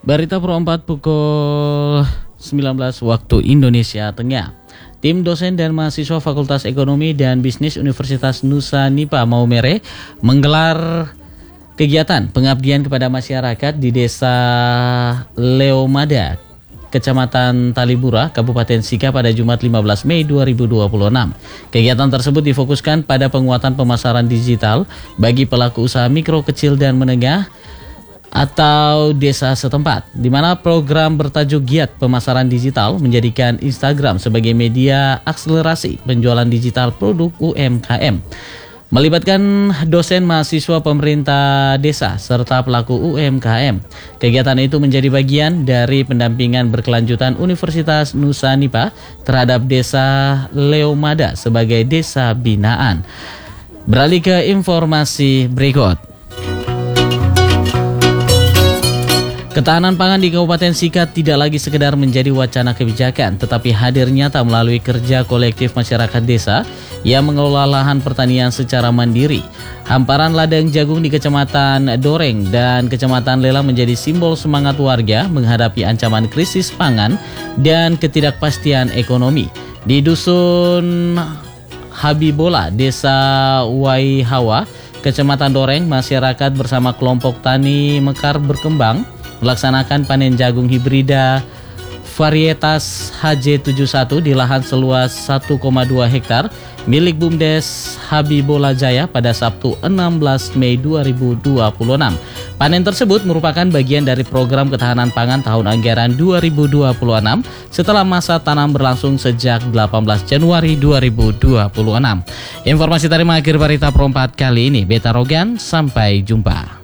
Berita Pro 4 pukul 19 waktu Indonesia Tengah. Tim dosen dan mahasiswa Fakultas Ekonomi dan Bisnis Universitas Nusa Nipah Maumere menggelar kegiatan pengabdian kepada masyarakat di Desa Leomada, Kecamatan Talibura, Kabupaten Sika pada Jumat 15 Mei 2026. Kegiatan tersebut difokuskan pada penguatan pemasaran digital bagi pelaku usaha mikro, kecil, dan menengah atau desa setempat, di mana program bertajuk Giat Pemasaran Digital menjadikan Instagram sebagai media akselerasi penjualan digital produk UMKM. Melibatkan dosen, mahasiswa, pemerintah desa, serta pelaku UMKM. Kegiatan itu menjadi bagian dari pendampingan berkelanjutan Universitas Nusa Nipah terhadap Desa Leomada sebagai desa binaan. Beralih ke informasi berikut. Ketahanan pangan di Kabupaten Sika tidak lagi sekedar menjadi wacana kebijakan, tetapi hadir nyata melalui kerja kolektif masyarakat desa yang mengelola lahan pertanian secara mandiri. Hamparan ladang jagung di Kecamatan Doreng dan Kecamatan Lela menjadi simbol semangat warga menghadapi ancaman krisis pangan dan ketidakpastian ekonomi. Di Dusun Habibola, Desa Waihawa, Kecamatan Doreng, masyarakat bersama kelompok tani Mekar berkembang melaksanakan panen jagung hibrida varietas HJ71 di lahan seluas 1,2 hektar milik BUMDes Habibola Jaya pada Sabtu 16 Mei 2026. Panen tersebut merupakan bagian dari program ketahanan pangan tahun anggaran 2026 setelah masa tanam berlangsung sejak 18 Januari 2026. Informasi tadi mengakhiri berita Pro 4 kali ini. Beta Rogan, sampai jumpa.